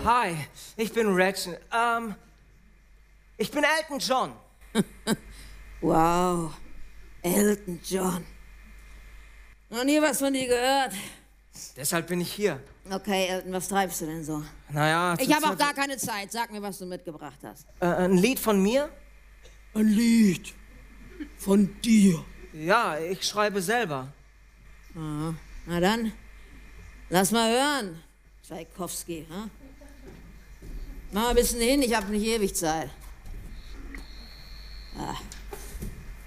Hi, ich bin Rex. Ich bin Elton John. Wow, Elton John. Noch nie was von dir gehört. Deshalb bin ich hier. Okay, Elton, was treibst du denn so? Naja, Ich habe auch gar keine Zeit. Sag mir, was du mitgebracht hast. ein Lied von mir? Ein Lied von dir. Ja, ich schreibe selber. Ah, na dann, lass mal hören, Tschaikowski. Hm? Mach mal ein bisschen hin, ich habe nicht ewig Zeit. Ah.